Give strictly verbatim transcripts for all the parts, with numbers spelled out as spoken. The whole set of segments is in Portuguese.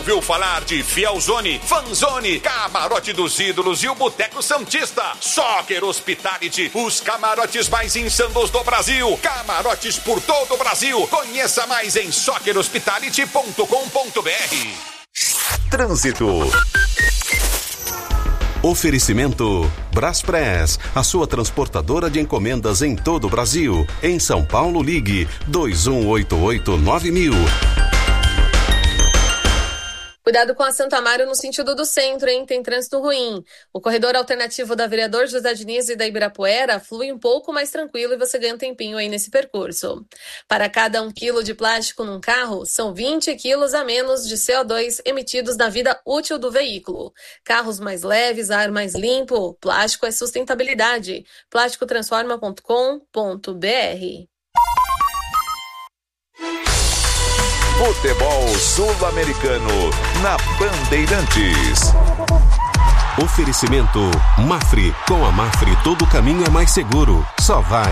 ouviu falar de Fielzone, Fanzone, Camarote dos Ídolos e o Boteco Santista? Soccer Hospitality, os camarotes mais insanos do Brasil. Camarotes por todo o Brasil. Conheça mais em soccer hospitality ponto com ponto b r. Trânsito. Oferecimento Braspress, a sua transportadora de encomendas em todo o Brasil. Em São Paulo, ligue dois um oito oito nove mil. Cuidado com a Santo Amaro no sentido do centro, hein? Tem trânsito ruim. O corredor alternativo da Vereador José Diniz e da Ibirapuera flui um pouco mais tranquilo e você ganha um tempinho aí nesse percurso. Para cada um quilo de plástico num carro, são vinte quilos a menos de C O dois emitidos na vida útil do veículo. Carros mais leves, ar mais limpo. Plástico é sustentabilidade. plástico transforma ponto com ponto b r. Futebol Sul-Americano na Bandeirantes. Oferecimento Mafre. Com a Mafre todo caminho é mais seguro. Só vai.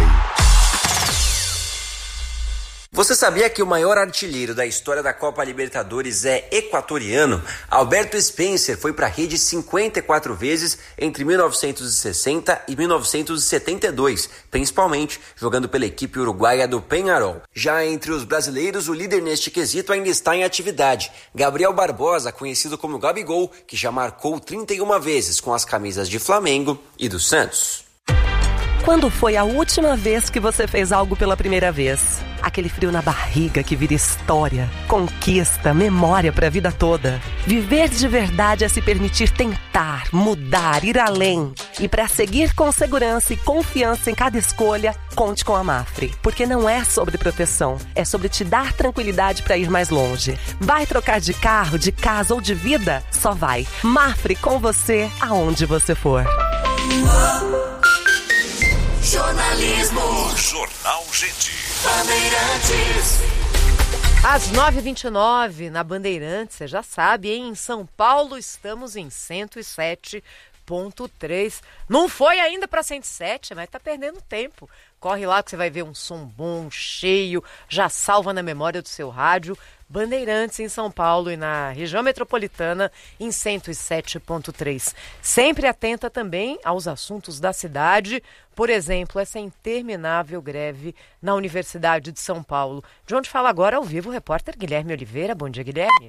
Você sabia que o maior artilheiro da história da Copa Libertadores é equatoriano? Alberto Spencer foi para a rede cinquenta e quatro vezes entre mil novecentos e sessenta e mil novecentos e setenta e dois, principalmente jogando pela equipe uruguaia do Peñarol. Já entre os brasileiros, o líder neste quesito ainda está em atividade. Gabriel Barbosa, conhecido como Gabigol, que já marcou trinta e uma vezes com as camisas de Flamengo e do Santos. Quando foi a última vez que você fez algo pela primeira vez? Aquele frio na barriga que vira história, conquista, memória para a vida toda. Viver de verdade é se permitir tentar, mudar, ir além. E para seguir com segurança e confiança em cada escolha, conte com a Mafre. Porque não é sobre proteção, é sobre te dar tranquilidade para ir mais longe. Vai trocar de carro, de casa ou de vida? Só vai. Mafre com você, aonde você for. Jornalismo. Jornal Gente. Bandeirantes. Às nove e vinte e nove, na Bandeirantes, você já sabe, hein? Em São Paulo estamos em cento e sete ponto três. Não foi ainda para cento e sete, mas tá perdendo tempo. Corre lá que você vai ver um som bom, cheio, já salva na memória do seu rádio. Bandeirantes em São Paulo e na região metropolitana em cento e sete ponto três. Sempre atenta também aos assuntos da cidade, por exemplo, essa interminável greve na Universidade de São Paulo. De onde fala agora ao vivo o repórter Guilherme Oliveira. Bom dia, Guilherme.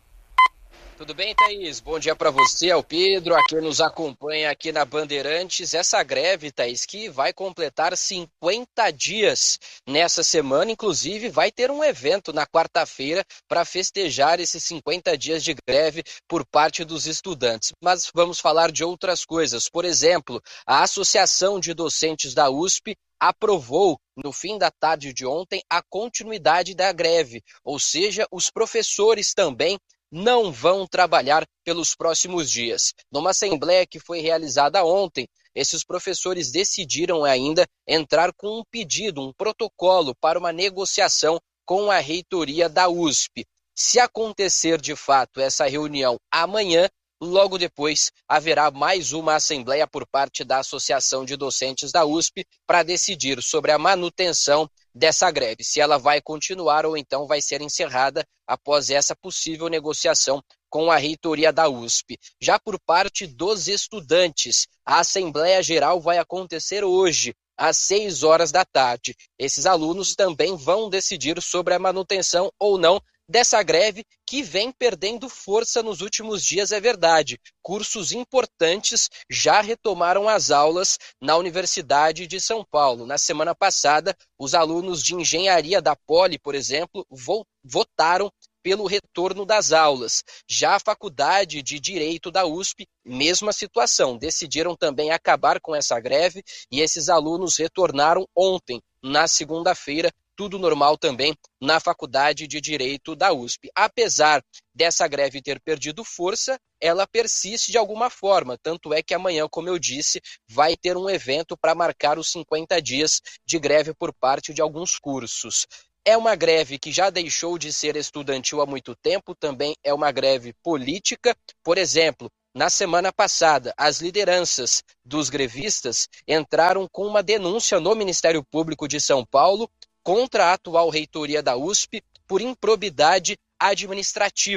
Tudo bem, Thaís? Bom dia para você, ao Pedro, a quem nos acompanha aqui na Bandeirantes. Essa greve, Thaís, que vai completar cinquenta dias nessa semana, inclusive vai ter um evento na quarta-feira para festejar esses cinquenta dias de greve por parte dos estudantes. Mas vamos falar de outras coisas. Por exemplo, a Associação de Docentes da U S P aprovou, no fim da tarde de ontem, a continuidade da greve, ou seja, os professores também não vão trabalhar pelos próximos dias. Numa assembleia que foi realizada ontem, esses professores decidiram ainda entrar com um pedido, um protocolo para uma negociação com a reitoria da U S P. Se acontecer de fato essa reunião amanhã, logo depois haverá mais uma assembleia por parte da Associação de Docentes da U S P para decidir sobre a manutenção dessa greve, se ela vai continuar ou então vai ser encerrada após essa possível negociação com a reitoria da U S P. Já por parte dos estudantes, a Assembleia Geral vai acontecer hoje, às seis horas da tarde. Esses alunos também vão decidir sobre a manutenção ou não dessa greve que vem perdendo força nos últimos dias, é verdade. Cursos importantes já retomaram as aulas na Universidade de São Paulo. Na semana passada, os alunos de engenharia da Poli, por exemplo, votaram pelo retorno das aulas. Já a Faculdade de Direito da U S P, mesma situação. Decidiram também acabar com essa greve e esses alunos retornaram ontem, na segunda-feira, tudo normal também na Faculdade de Direito da U S P. Apesar dessa greve ter perdido força, ela persiste de alguma forma. Tanto é que amanhã, como eu disse, vai ter um evento para marcar os cinquenta dias de greve por parte de alguns cursos. É uma greve que já deixou de ser estudantil há muito tempo, também é uma greve política. Por exemplo, na semana passada, as lideranças dos grevistas entraram com uma denúncia no Ministério Público de São Paulo contra a atual reitoria da U S P por improbidade administrativa.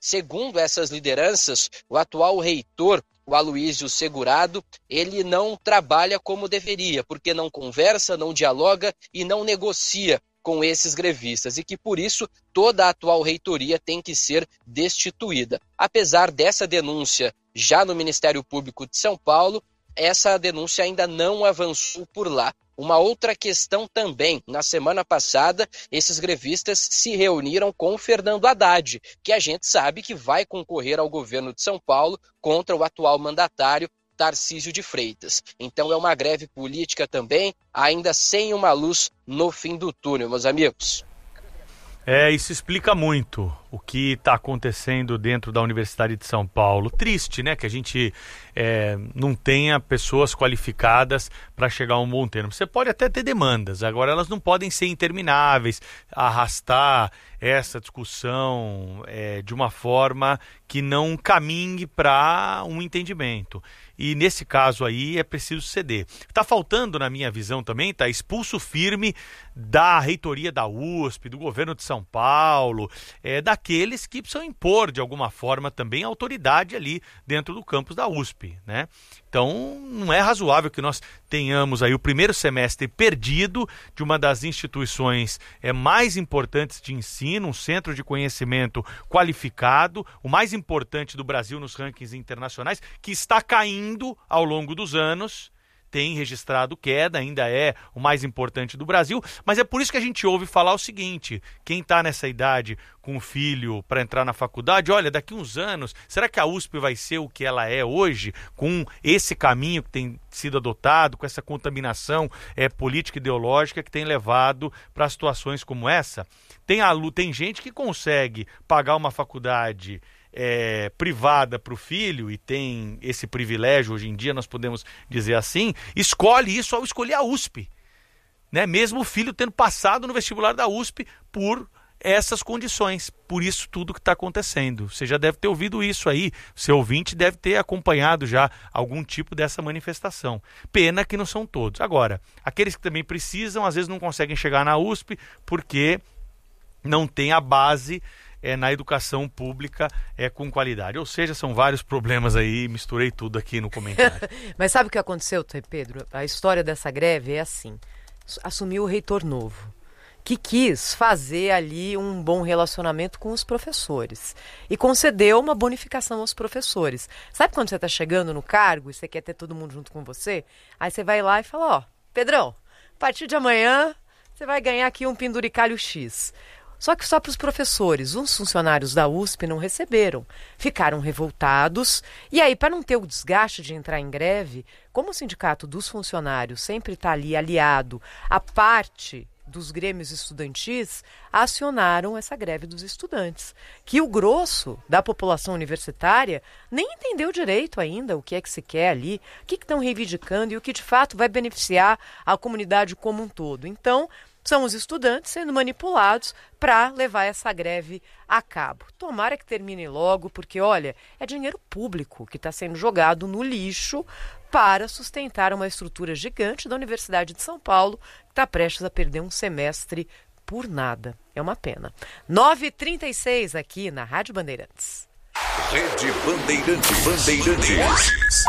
Segundo essas lideranças, o atual reitor, o Aloísio Segurado, ele não trabalha como deveria, porque não conversa, não dialoga e não negocia com esses grevistas, e que por isso toda a atual reitoria tem que ser destituída. Apesar dessa denúncia já no Ministério Público de São Paulo, essa denúncia ainda não avançou por lá. Uma outra questão também, na semana passada, esses grevistas se reuniram com o Fernando Haddad, que a gente sabe que vai concorrer ao governo de São Paulo contra o atual mandatário Tarcísio de Freitas. Então é uma greve política também, ainda sem uma luz no fim do túnel, meus amigos. É, isso explica muito o que está acontecendo dentro da Universidade de São Paulo. Triste, né, que a gente é, não tenha pessoas qualificadas para chegar a um bom termo. Você pode até ter demandas, agora elas não podem ser intermináveis, arrastar essa discussão é, de uma forma que não caminhe para um entendimento. E nesse caso aí é preciso ceder. Está faltando, na minha visão também, tá expulso firme da reitoria da U S P, do governo de São Paulo, é, daqueles que precisam impor de alguma forma também a autoridade ali dentro do campus da U S P, né? Então não é razoável que nós tenhamos aí o primeiro semestre perdido de uma das instituições é, mais importantes de ensino, um centro de conhecimento qualificado, o mais importante do Brasil nos rankings internacionais, que está caindo ao longo dos anos. Tem registrado queda, ainda é o mais importante do Brasil, mas é por isso que a gente ouve falar o seguinte: quem está nessa idade com o filho para entrar na faculdade, olha, daqui uns anos, será que a U S P vai ser o que ela é hoje, com esse caminho que tem sido adotado, com essa contaminação é, política e ideológica que tem levado para situações como essa? Tem, a, tem gente que consegue pagar uma faculdade É, privada para o filho, e tem esse privilégio hoje em dia, nós podemos dizer assim, escolhe isso ao escolher a U S P, né? Mesmo o filho tendo passado no vestibular da U S P por essas condições, por isso tudo que está acontecendo. Você já deve ter ouvido isso aí, seu ouvinte deve ter acompanhado já algum tipo dessa manifestação. Pena que não são todos. Agora, aqueles que também precisam, às vezes não conseguem chegar na U S P porque não tem a base É, na educação pública é, com qualidade. Ou seja, são vários problemas aí, misturei tudo aqui no comentário. Mas sabe o que aconteceu, Pedro? A história dessa greve é assim: assumiu o reitor novo, que quis fazer ali um bom relacionamento com os professores e concedeu uma bonificação aos professores. Sabe quando você está chegando no cargo e você quer ter todo mundo junto com você? Aí você vai lá e fala: ó, Pedrão, a partir de amanhã você vai ganhar aqui um penduricalho X. Só que só para os professores, uns funcionários da U S P não receberam, ficaram revoltados, e aí, para não ter o desgaste de entrar em greve, como o sindicato dos funcionários sempre está ali aliado à parte dos grêmios estudantis, acionaram essa greve dos estudantes, que o grosso da população universitária nem entendeu direito ainda o que é que se quer ali, o que estão reivindicando e o que de fato vai beneficiar a comunidade como um todo. Então, são os estudantes sendo manipulados para levar essa greve a cabo. Tomara que termine logo, porque, olha, é dinheiro público que está sendo jogado no lixo para sustentar uma estrutura gigante da Universidade de São Paulo, que está prestes a perder um semestre por nada. É uma pena. nove e trinta e seis aqui na Rádio Bandeirantes. Rede Bandeirantes. Bandeirantes.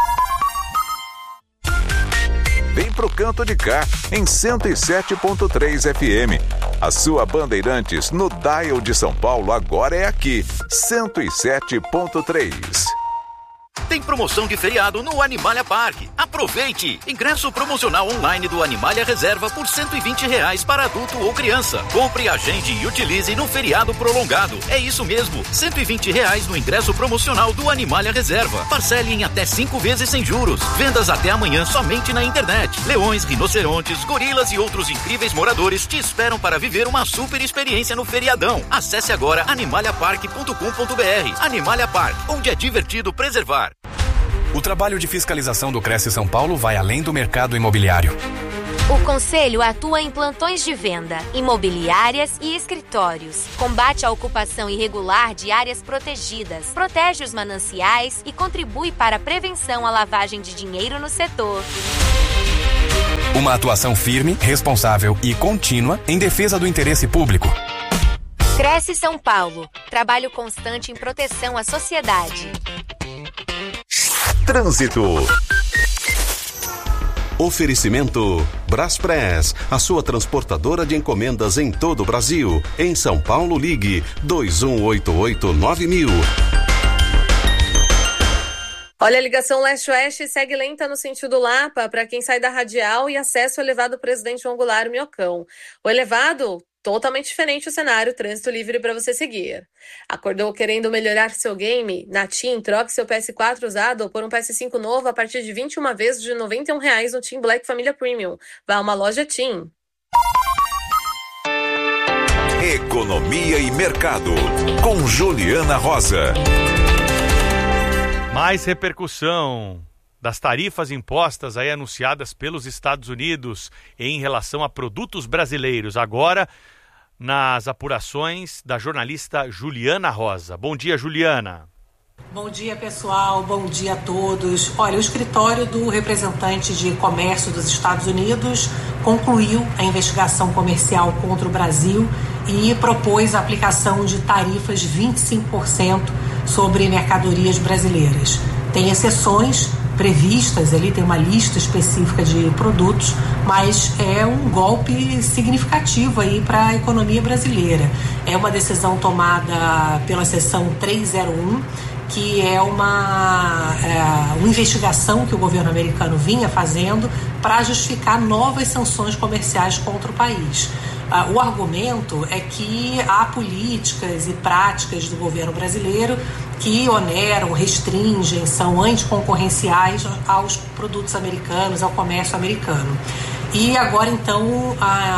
Vem pro canto de cá, em cento e sete ponto três F M. A sua Bandeirantes no dial de São Paulo agora é aqui, cento e sete ponto três. Tem promoção de feriado no Animalia Park. Aproveite! Ingresso promocional online do Animalia Reserva por cento e vinte reais para adulto ou criança. Compre, agende e utilize no feriado prolongado. É isso mesmo, cento e vinte reais no ingresso promocional do Animalia Reserva. Parcele em até cinco vezes sem juros. Vendas até amanhã somente na internet. Leões, rinocerontes, gorilas e outros incríveis moradores te esperam para viver uma super experiência no feriadão. Acesse agora animalia park ponto com ponto b r. Animalia Park, onde é divertido preservar. O trabalho de fiscalização do Cresce São Paulo vai além do mercado imobiliário. O Conselho atua em plantões de venda, imobiliárias e escritórios. Combate a ocupação irregular de áreas protegidas, protege os mananciais e contribui para a prevenção à lavagem de dinheiro no setor. Uma atuação firme, responsável e contínua em defesa do interesse público. Cresce São Paulo. Trabalho constante em proteção à sociedade. Trânsito. Oferecimento Braspress, a sua transportadora de encomendas em todo o Brasil. Em São Paulo, ligue dois um oito oito nove mil. Olha, a ligação leste-oeste segue lenta no sentido Lapa para quem sai da Radial e acesso ao elevado Presidente João Goulart Minhocão. O elevado, totalmente diferente o cenário, trânsito livre para você seguir. Acordou querendo melhorar seu game? Na TIM, troque seu P S quatro usado por um P S cinco novo a partir de vinte e uma vezes de noventa e um reais no TIM Black Família Premium. Vá a uma loja TIM. Economia e Mercado, com Juliana Rosa. Mais repercussão das tarifas impostas aí anunciadas pelos Estados Unidos em relação a produtos brasileiros. Agora, nas apurações da jornalista Juliana Rosa. Bom dia, Juliana. Bom dia, pessoal. Bom dia a todos. Olha, o escritório do representante de comércio dos Estados Unidos concluiu a investigação comercial contra o Brasil e propôs a aplicação de tarifas de vinte e cinco por cento sobre mercadorias brasileiras. Tem exceções previstas, ali tem uma lista específica de produtos, mas é um golpe significativo aí para a economia brasileira. É uma decisão tomada pela seção trezentos e um, que é uma, é, uma investigação que o governo americano vinha fazendo para justificar novas sanções comerciais contra o país. O argumento é que há políticas e práticas do governo brasileiro que oneram, restringem, são anticoncorrenciais aos produtos americanos, ao comércio americano. E agora, então,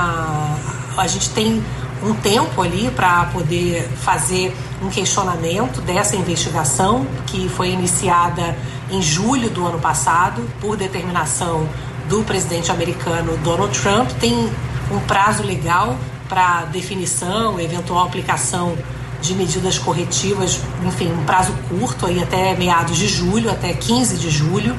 a, a gente tem um tempo ali para poder fazer um questionamento dessa investigação, que foi iniciada em julho do ano passado, por determinação do presidente americano Donald Trump. Tem um prazo legal para definição, eventual aplicação de medidas corretivas, enfim, um prazo curto, aí até meados de julho, até quinze de julho.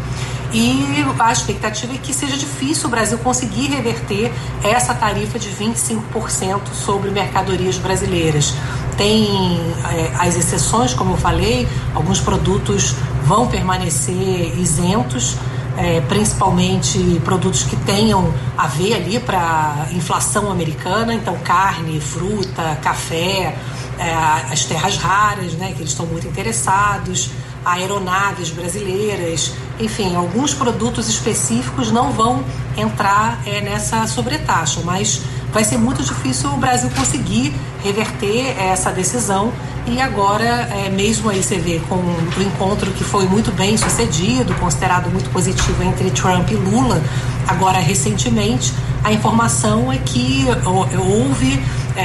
E a expectativa é que seja difícil o Brasil conseguir reverter essa tarifa de vinte e cinco por cento sobre mercadorias brasileiras. Tem é, as exceções, como eu falei, alguns produtos vão permanecer isentos, É, principalmente produtos que tenham a ver ali para inflação americana, então carne, fruta, café, é, as terras raras, né, que eles estão muito interessados, aeronaves brasileiras, enfim, alguns produtos específicos não vão entrar é, nessa sobretaxa, mas vai ser muito difícil o Brasil conseguir reverter essa decisão. E agora, é, mesmo aí você vê com o encontro que foi muito bem sucedido, considerado muito positivo entre Trump e Lula, agora recentemente a informação é que houve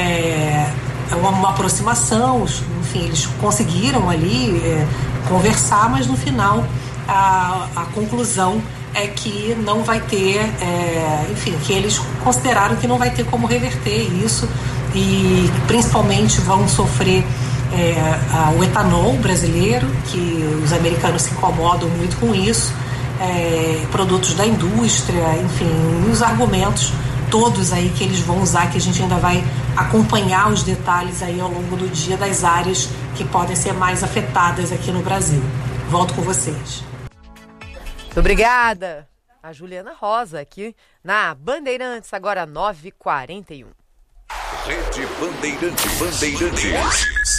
é, uma, uma aproximação, enfim, eles conseguiram ali é, conversar, mas no final a, a conclusão é que não vai ter, é, enfim, que eles consideraram que não vai ter como reverter isso e principalmente vão sofrer É, a, o etanol brasileiro, que os americanos se incomodam muito com isso, é, produtos da indústria, enfim, os argumentos todos aí que eles vão usar, que a gente ainda vai acompanhar os detalhes aí ao longo do dia das áreas que podem ser mais afetadas aqui no Brasil. Volto com vocês. Muito obrigada. A Juliana Rosa aqui na Bandeirantes, agora nove e quarenta e um. Rede Bandeirantes. Bandeirantes.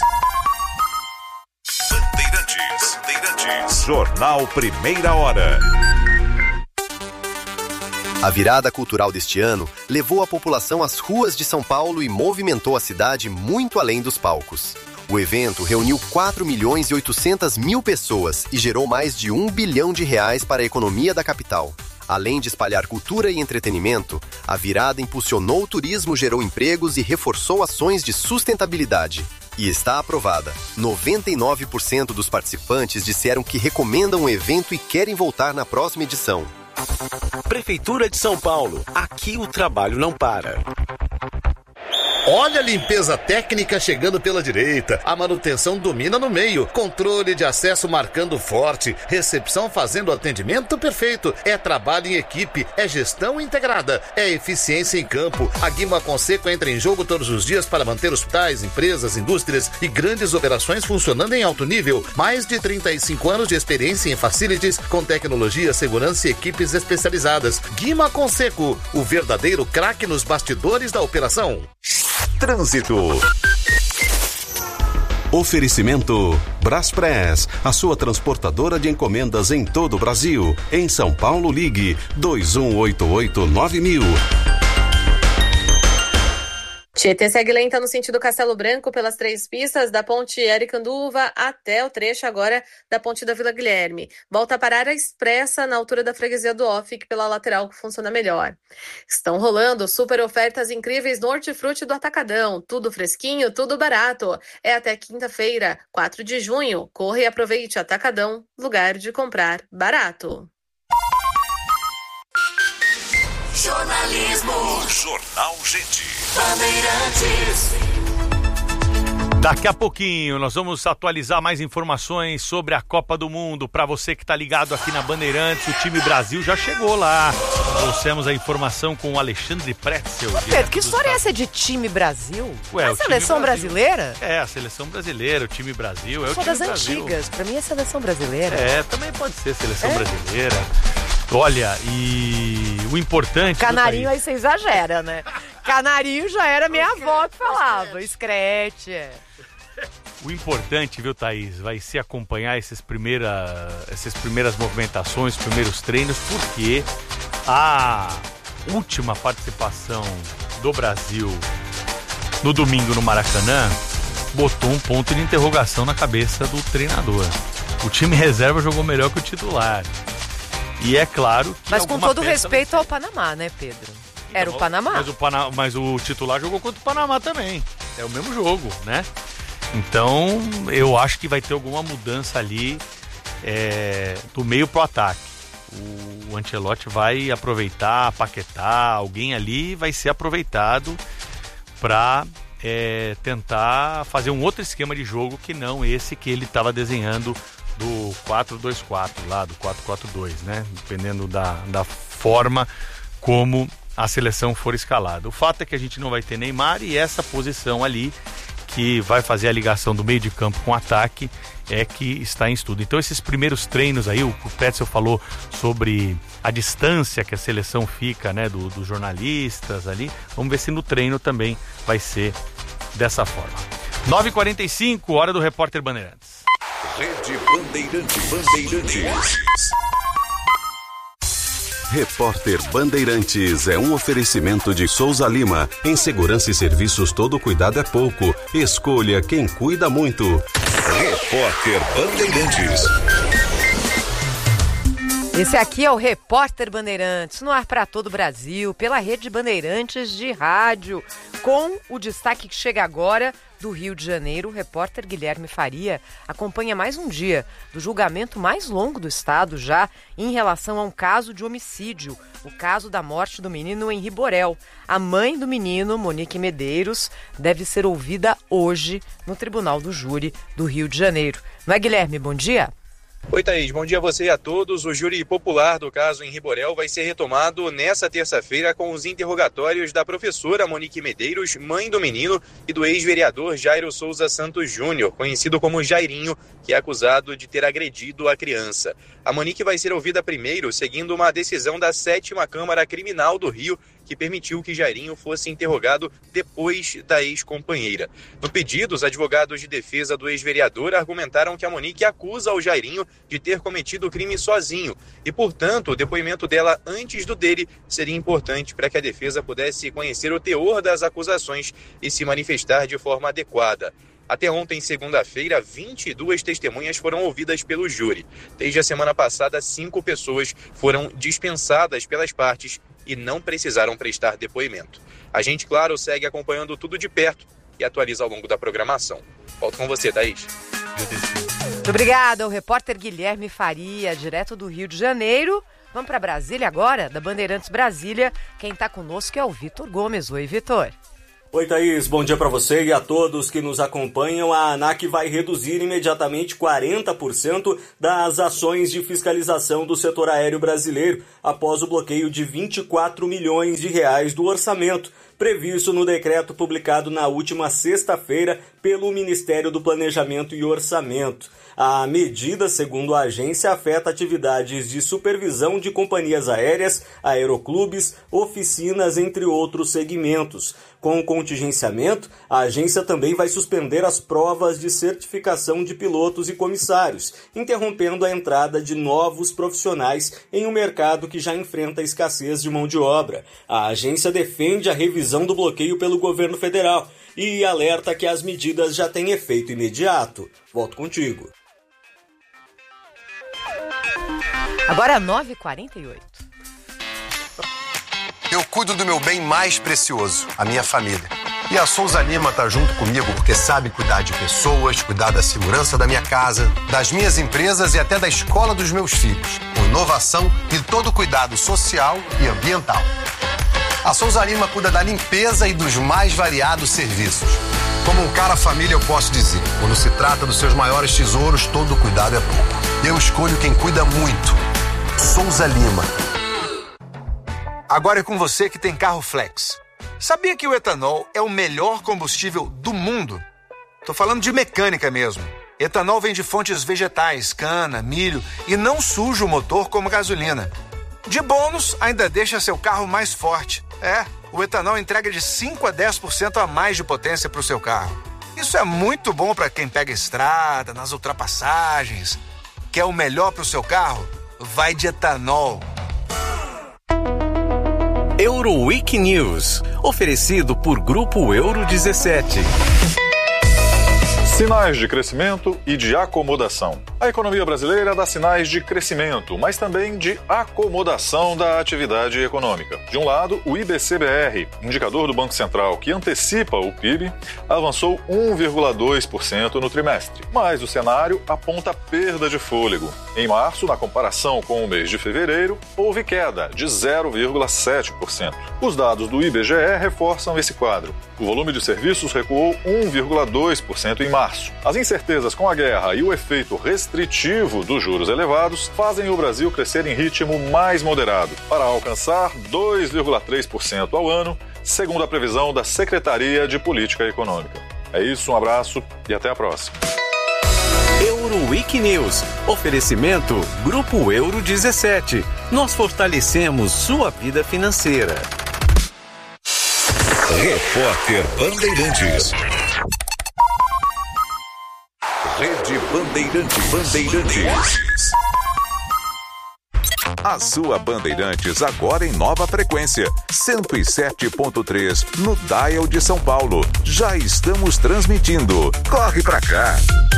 Bandeirantes. Bandeirantes. Jornal Primeira Hora. A virada cultural deste ano levou a população às ruas de São Paulo e movimentou a cidade muito além dos palcos. O evento reuniu quatro milhões e oitocentas mil pessoas e gerou mais de um bilhão de reais para a economia da capital. Além de espalhar cultura e entretenimento, a virada impulsionou o turismo, gerou empregos e reforçou ações de sustentabilidade. E está aprovada. noventa e nove por cento dos participantes disseram que recomendam o evento e querem voltar na próxima edição. Prefeitura de São Paulo. Aqui o trabalho não para. Olha a limpeza técnica chegando pela direita, a manutenção domina no meio, controle de acesso marcando forte, recepção fazendo atendimento perfeito. É trabalho em equipe, é gestão integrada, é eficiência em campo. A Guima Conceco entra em jogo todos os dias para manter hospitais, empresas, indústrias e grandes operações funcionando em alto nível. Mais de trinta e cinco anos de experiência em facilities com tecnologia, segurança e equipes especializadas. Guima Conceco, o verdadeiro craque nos bastidores da operação. Trânsito. Oferecimento Braspress, a sua transportadora de encomendas em todo o Brasil. Em São Paulo, ligue dois um oito oito nove mil. Tietê segue lenta no sentido Castelo Branco pelas três pistas, da ponte Aricanduva até o trecho agora da ponte da Vila Guilherme. Volta a parar a expressa na altura da freguesia do Ofic pela lateral que funciona melhor. Estão rolando super ofertas incríveis no Hortifruti do Atacadão. Tudo fresquinho, tudo barato. É até quinta-feira, quatro de junho. Corra e aproveite. Atacadão, lugar de comprar barato. Jornalismo. Jornal Gente. Bandeirantes. Daqui a pouquinho nós vamos atualizar mais informações sobre a Copa do Mundo. Para você que está ligado aqui na Bandeirantes, o time Brasil já chegou lá. Trouxemos a informação com o Alexandre Pretzel. Pedro, que história é essa de time Brasil? Ué, a seleção Brasil. brasileira? É, a seleção brasileira, o time Brasil. É o Sou time das Brasil. antigas, para mim é seleção brasileira. É, também pode ser seleção é. brasileira. Olha, e o importante... Canarinho aí você exagera, né? Canarinho já era minha avó que falava. Escrete. O importante, viu, Thaís, vai ser acompanhar esses primeira, essas primeiras movimentações, os primeiros treinos, porque a última participação do Brasil no domingo no Maracanã botou um ponto de interrogação na cabeça do treinador. O time reserva jogou melhor que o titular. E é claro que... Mas com todo respeito ao Panamá, né, Pedro? Era então, o Panamá. Mas o, Pana, mas o titular jogou contra o Panamá também. É o mesmo jogo, né? Então, eu acho que vai ter alguma mudança ali é, do meio pro ataque. O Ancelotti vai aproveitar, Paquetá, alguém ali vai ser aproveitado para é, tentar fazer um outro esquema de jogo que não esse que ele estava desenhando do quatro dois quatro lá, do quatro quatro dois, né? Dependendo da, da forma como a seleção for escalada. O fato é que a gente não vai ter Neymar e essa posição ali que vai fazer a ligação do meio de campo com o ataque é que está em estudo. Então esses primeiros treinos aí, o Pretzel falou sobre a distância que a seleção fica, né, do, dos jornalistas ali. Vamos ver se no treino também vai ser dessa forma. nove e quarenta e cinco, hora do Repórter Bandeirantes. Rede Bandeirantes. Bandeirantes. Repórter Bandeirantes é um oferecimento de Souza Lima. Em segurança e serviços, todo cuidado é pouco. Escolha quem cuida muito. Repórter Bandeirantes. Esse aqui é o Repórter Bandeirantes, no ar para todo o Brasil, pela rede Bandeirantes de rádio, com o destaque que chega agora do Rio de Janeiro. O repórter Guilherme Faria acompanha mais um dia do julgamento mais longo do estado já em relação a um caso de homicídio, o caso da morte do menino Henri Borel. A mãe do menino, Monique Medeiros, deve ser ouvida hoje no Tribunal do Júri do Rio de Janeiro. Não é, Guilherme? Bom dia. Oi, Thaís. Bom dia a você e a todos. O júri popular do caso Henri Borel vai ser retomado nesta terça-feira com os interrogatórios da professora Monique Medeiros, mãe do menino, e do ex-vereador Jairo Souza Santos Júnior, conhecido como Jairinho, que é acusado de ter agredido a criança. A Monique vai ser ouvida primeiro, seguindo uma decisão da sétima Câmara Criminal do Rio, que permitiu que Jairinho fosse interrogado depois da ex-companheira. No pedido, os advogados de defesa do ex-vereador argumentaram que a Monique acusa o Jairinho de ter cometido o crime sozinho e, portanto, o depoimento dela antes do dele seria importante para que a defesa pudesse conhecer o teor das acusações e se manifestar de forma adequada. Até ontem, segunda-feira, vinte e duas testemunhas foram ouvidas pelo júri. Desde a semana passada, cinco pessoas foram dispensadas pelas partes e não precisaram prestar depoimento. A gente, claro, segue acompanhando tudo de perto e atualiza ao longo da programação. Volto com você, Thaís. Muito obrigada, o repórter Guilherme Faria, direto do Rio de Janeiro. Vamos para Brasília agora, da Bandeirantes Brasília. Quem está conosco é o Vitor Gomes. Oi, Vitor. Oi, Thaís, bom dia para você e a todos que nos acompanham. A ANAC vai reduzir imediatamente quarenta por cento das ações de fiscalização do setor aéreo brasileiro após o bloqueio de vinte e quatro milhões de reais do orçamento previsto no decreto publicado na última sexta-feira pelo Ministério do Planejamento e Orçamento. A medida, segundo a agência, afeta atividades de supervisão de companhias aéreas, aeroclubes, oficinas, entre outros segmentos. Com o contingenciamento, a agência também vai suspender as provas de certificação de pilotos e comissários, interrompendo a entrada de novos profissionais em um mercado que já enfrenta escassez de mão de obra. A agência defende a revisão do bloqueio pelo governo federal e alerta que as medidas já têm efeito imediato. Volto contigo. Agora nove e quarenta e oito. Eu cuido do meu bem mais precioso, a minha família. E a Souza Lima tá junto comigo porque sabe cuidar de pessoas, cuidar da segurança da minha casa, das minhas empresas e até da escola dos meus filhos, com inovação e todo cuidado social e ambiental. A Souza Lima cuida da limpeza e dos mais variados serviços. Como um cara família, eu posso dizer, quando se trata dos seus maiores tesouros, todo cuidado é pouco. Eu escolho quem cuida muito. Souza Lima. Agora é com você que tem carro flex. Sabia que o etanol é o melhor combustível do mundo? Tô falando de mecânica mesmo. Etanol vem de fontes vegetais, cana, milho e não suja o motor como gasolina. De bônus, ainda deixa seu carro mais forte. É, o etanol entrega de cinco a dez por cento a mais de potência para o seu carro. Isso é muito bom para quem pega estrada, nas ultrapassagens. Quer o melhor para o seu carro? Vai de etanol. Euroweek News, oferecido por Grupo Euro dezessete. Sinais de crescimento e de acomodação. A economia brasileira dá sinais de crescimento, mas também de acomodação da atividade econômica. De um lado, o I B C B R, indicador do Banco Central que antecipa o P I B, avançou um vírgula dois por cento no trimestre. Mas o cenário aponta perda de fôlego. Em março, na comparação com o mês de fevereiro, houve queda de zero vírgula sete por cento. Os dados do I B G E reforçam esse quadro. O volume de serviços recuou um vírgula dois por cento em março. As incertezas com a guerra e o efeito restritivo dos juros elevados fazem o Brasil crescer em ritmo mais moderado, para alcançar dois vírgula três por cento ao ano, segundo a previsão da Secretaria de Política Econômica. É isso, um abraço e até a próxima. Euroweek News. Oferecimento Grupo Euro dezessete. Nós fortalecemos sua vida financeira. Repórter Bandeirantes. Rede Bandeirantes. Bandeirantes. A sua Bandeirantes agora em nova frequência, cento e sete ponto três no Dial de São Paulo. Já estamos transmitindo. Corre pra cá.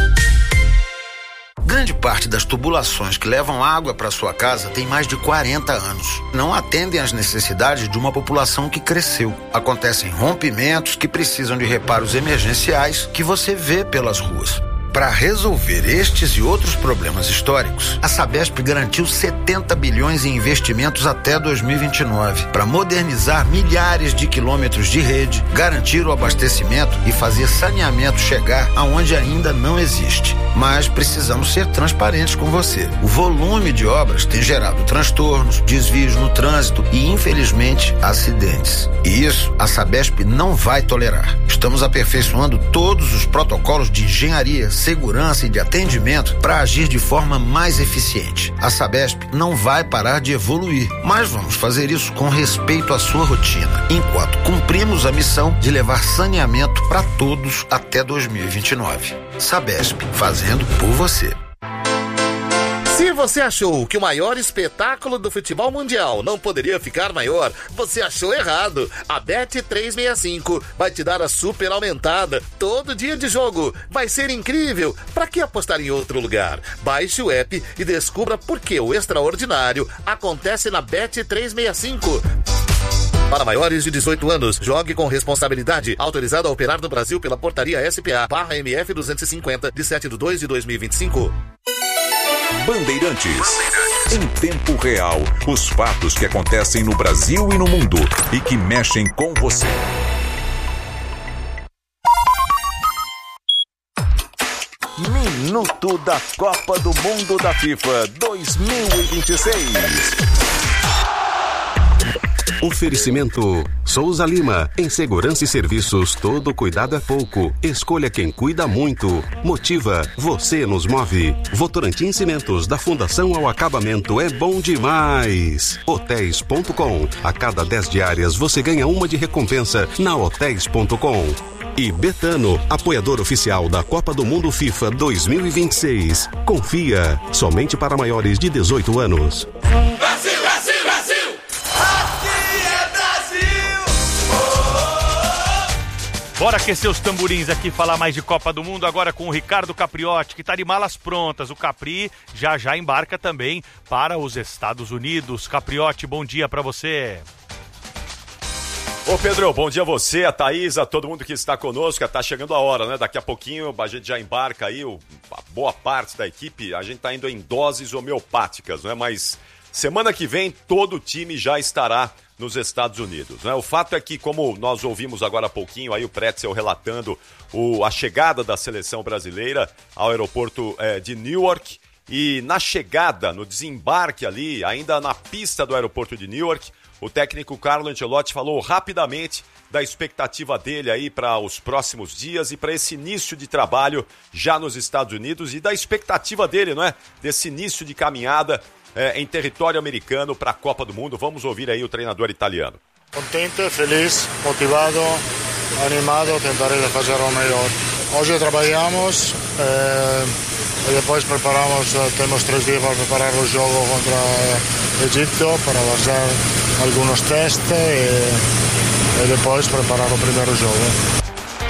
Grande parte das tubulações que levam água para sua casa tem mais de quarenta anos. Não atendem às necessidades de uma população que cresceu. Acontecem rompimentos que precisam de reparos emergenciais que você vê pelas ruas. Para resolver estes e outros problemas históricos, a Sabesp garantiu setenta bilhões em investimentos até dois mil e vinte e nove para modernizar milhares de quilômetros de rede, garantir o abastecimento e fazer saneamento chegar aonde ainda não existe. Mas precisamos ser transparentes com você. O volume de obras tem gerado transtornos, desvios no trânsito e, infelizmente, acidentes. E isso a Sabesp não vai tolerar. Estamos aperfeiçoando todos os protocolos de engenharia, segurança e de atendimento para agir de forma mais eficiente. A Sabesp não vai parar de evoluir, mas vamos fazer isso com respeito à sua rotina, enquanto cumprimos a missão de levar saneamento para todos até dois mil e vinte e nove. Sabesp, fazendo por você. Se você achou que o maior espetáculo do futebol mundial não poderia ficar maior, você achou errado. A Bet trezentos e sessenta e cinco vai te dar a super aumentada todo dia de jogo. Vai ser incrível. Para que apostar em outro lugar? Baixe o app e descubra por que o extraordinário acontece na Bet trezentos e sessenta e cinco. Para maiores de dezoito anos, jogue com responsabilidade. Autorizado a operar no Brasil pela portaria S P A barra M F duzentos e cinquenta, de sete de dois de dois mil e vinte e cinco. Bandeirantes. Em tempo real, os fatos que acontecem no Brasil e no mundo e que mexem com você. da Copa do Mundo da FIFA dois mil e vinte e seis. Oferecimento Souza Lima. Em segurança e serviços, todo cuidado é pouco. Escolha quem cuida muito. Motiva, você nos move. Votorantim Cimentos, da fundação ao acabamento, é bom demais. Hotéis ponto com. A cada dez diárias você ganha uma de recompensa na Hotéis ponto com. E Betano, apoiador oficial da Copa do Mundo FIFA dois mil e vinte e seis. Confia, somente para maiores de dezoito anos. Brasil, Brasil, Brasil! Bora aquecer os tamborins aqui, falar mais de Copa do Mundo agora com o Ricardo Capriotti, que está de malas prontas. O Capri já já embarca também para os Estados Unidos. Capriotti, bom dia para você. Ô Pedro, bom dia a você, a Thaís, a todo mundo que está conosco. Tá chegando a hora, né? Daqui a pouquinho a gente já embarca aí, o, a boa parte da equipe, a gente tá indo em doses homeopáticas, né? Mas semana que vem todo o time já estará nos Estados Unidos, né? O fato é que, como nós ouvimos agora há pouquinho, aí o Pretzel relatando o, a chegada da seleção brasileira ao aeroporto é, de Newark, e na chegada, no desembarque ali, ainda na pista do aeroporto de Newark, o técnico Carlo Ancelotti falou rapidamente da expectativa dele aí para os próximos dias e para esse início de trabalho já nos Estados Unidos e da expectativa dele, não é? Desse início de caminhada É, em território americano para a Copa do Mundo. Vamos ouvir aí o treinador italiano. Contento, feliz, motivado, animado, tentaré de fazer o melhor. Hoje trabalhamos eh, e depois preparamos, temos três dias para preparar o jogo contra o Egito, para fazer alguns testes e, e depois preparar o primeiro jogo.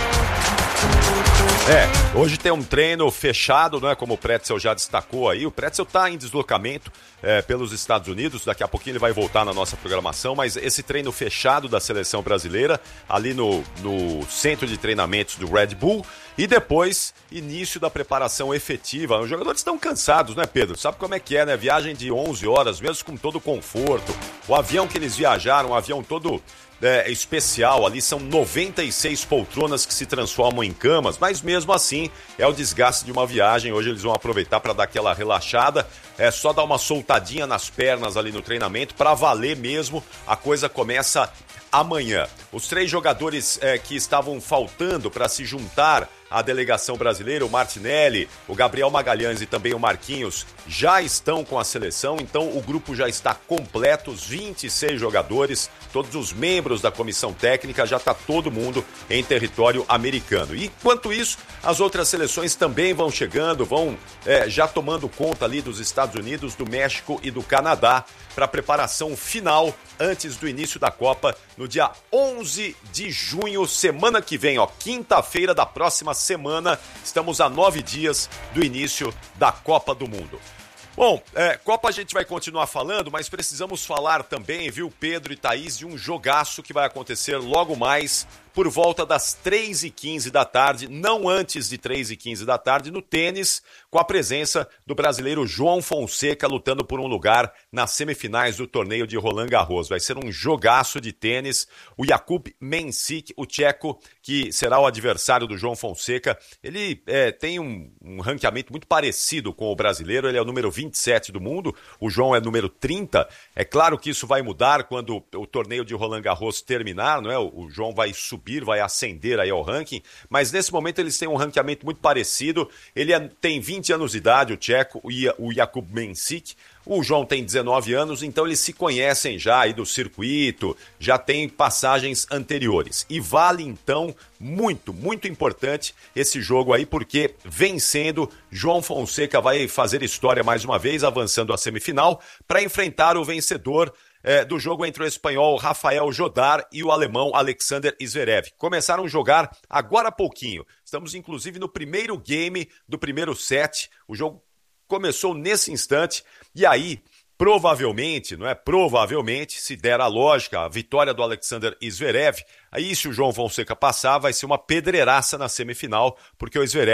É, hoje tem um treino fechado, não é? Como o Pretzel já destacou aí. O Pretzel está em deslocamento é, pelos Estados Unidos. Daqui a pouquinho ele vai voltar na nossa programação. Mas esse treino fechado da seleção brasileira, ali no, no centro de treinamentos do Red Bull. E depois, início da preparação efetiva. Os jogadores estão cansados, né, Pedro? Sabe como é que é, né? Viagem de onze horas, mesmo com todo o conforto. O avião que eles viajaram, um avião todo... É, especial, ali são noventa e seis poltronas que se transformam em camas, mas mesmo assim é o desgaste de uma viagem. Hoje eles vão aproveitar para dar aquela relaxada, é só dar uma soltadinha nas pernas ali no treinamento, para valer mesmo. A coisa começa amanhã. Os três jogadores é, que estavam faltando para se juntar à delegação brasileira, o Martinelli, o Gabriel Magalhães e também o Marquinhos, já estão com a seleção, então o grupo já está completo, os vinte e seis jogadores, todos os membros da comissão técnica, já está todo mundo em território americano. E enquanto isso, as outras seleções também vão chegando, vão é, já tomando conta ali dos Estados Unidos, do México e do Canadá, para a preparação final antes do início da Copa, no dia onze de junho, semana que vem, ó, quinta-feira da próxima semana. Estamos a nove dias do início da Copa do Mundo. Bom, é, Copa a gente vai continuar falando, mas precisamos falar também, viu, Pedro e Thaís, de um jogaço que vai acontecer logo mais por volta das três e quinze da tarde, não antes de três e quinze da tarde, no tênis, com a presença do brasileiro João Fonseca lutando por um lugar nas semifinais do torneio de Roland Garros. Vai ser um jogaço de tênis. O Jakub Mensik, o tcheco, que será o adversário do João Fonseca, ele é, tem um, um ranqueamento muito parecido com o brasileiro. Ele é o número vinte e sete do mundo, o João é número trinta. É claro que isso vai mudar quando o torneio de Roland Garros terminar, não é? O João vai subir, vai ascender aí ao ranking, mas nesse momento eles têm um ranqueamento muito parecido. Ele é, tem vinte anos de idade, o tcheco, o Jakub Mensik. O João tem dezenove anos, então eles se conhecem já aí do circuito, já tem passagens anteriores. E vale então muito, muito importante esse jogo aí, porque vencendo, João Fonseca vai fazer história mais uma vez, avançando à semifinal, para enfrentar o vencedor É, do jogo entre o espanhol Rafael Jodar e o alemão Alexander Zverev. Começaram a jogar agora há pouquinho. Estamos inclusive no primeiro game do primeiro set. O jogo começou nesse instante e aí, provavelmente, não é? Provavelmente, se der a lógica, a vitória do Alexander Zverev, aí se o João Fonseca passar, vai ser uma pedreiraça na semifinal, porque o Zverev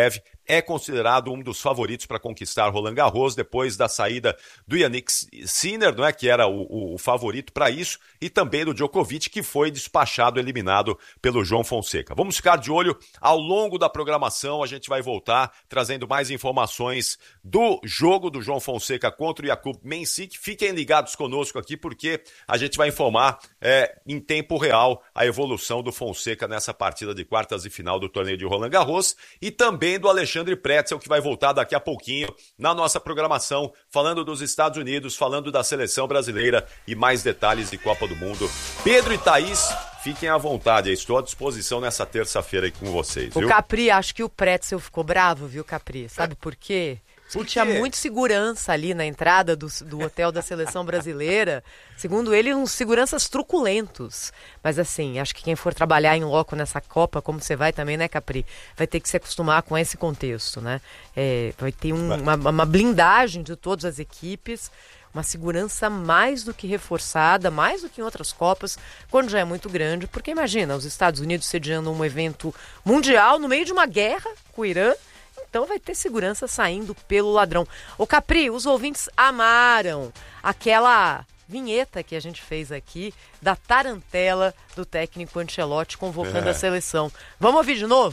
é considerado um dos favoritos para conquistar Roland Garros depois da saída do Jannik Sinner, não é, que era o, o, o favorito para isso, e também do Djokovic, que foi despachado, eliminado pelo João Fonseca. Vamos ficar de olho ao longo da programação, a gente vai voltar trazendo mais informações do jogo do João Fonseca contra o Jakub Mensik. Fiquem ligados conosco aqui, porque a gente vai informar é, em tempo real a evolução do Fonseca nessa partida de quartas e final do torneio de Roland Garros, e também do Alexandre Pretzel, que vai voltar daqui a pouquinho na nossa programação, falando dos Estados Unidos, falando da seleção brasileira e mais detalhes de Copa do Mundo. Pedro e Thaís, fiquem à vontade, eu estou à disposição nessa terça-feira aí com vocês, viu? O Capri, acho que o Pretzel ficou bravo, viu, Capri? Sabe por quê? Por Tinha muito segurança ali na entrada do, do hotel da seleção brasileira. Segundo ele, uns seguranças truculentos. Mas assim, acho que quem for trabalhar em loco nessa Copa, como você vai também, né, Capri? Vai ter que se acostumar com esse contexto, né? É, vai ter um, uma, uma blindagem de todas as equipes, uma segurança mais do que reforçada, mais do que em outras Copas, quando já é muito grande. Porque imagina, os Estados Unidos sediando um evento mundial no meio de uma guerra com o Irã. Então vai ter segurança saindo pelo ladrão. Ô Capri, os ouvintes amaram aquela vinheta que a gente fez aqui da tarantela do técnico Ancelotti convocando é. a seleção. Vamos ouvir de novo?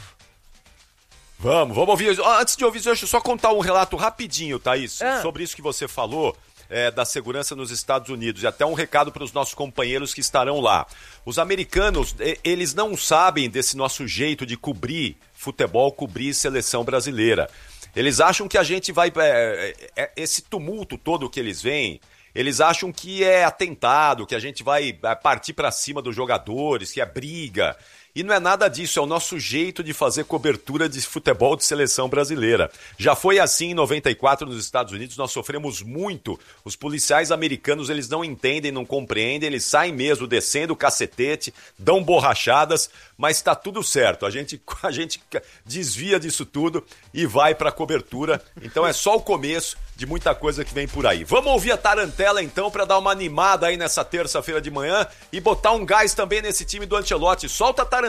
Vamos, vamos ouvir. Antes de ouvir, deixa eu só contar um relato rapidinho, Thaís, ah. sobre isso que você falou. É, da segurança nos Estados Unidos, e até um recado para os nossos companheiros que estarão lá. Os americanos, eles não sabem desse nosso jeito de cobrir futebol, cobrir seleção brasileira. Eles acham que a gente vai... É, é, esse tumulto todo que eles veem, eles acham que é atentado, que a gente vai partir para cima dos jogadores, que é briga. E não é nada disso, é o nosso jeito de fazer cobertura de futebol de seleção brasileira. Já foi assim em noventa e quatro nos Estados Unidos, nós sofremos muito. Os policiais americanos, eles não entendem, não compreendem, eles saem mesmo descendo o cacetete, dão borrachadas, mas tá tudo certo. A gente, a gente desvia disso tudo e vai pra cobertura. Então é só o começo de muita coisa que vem por aí. Vamos ouvir a tarantela então para dar uma animada aí nessa terça-feira de manhã e botar um gás também nesse time do Ancelotti. Solta a tarantela.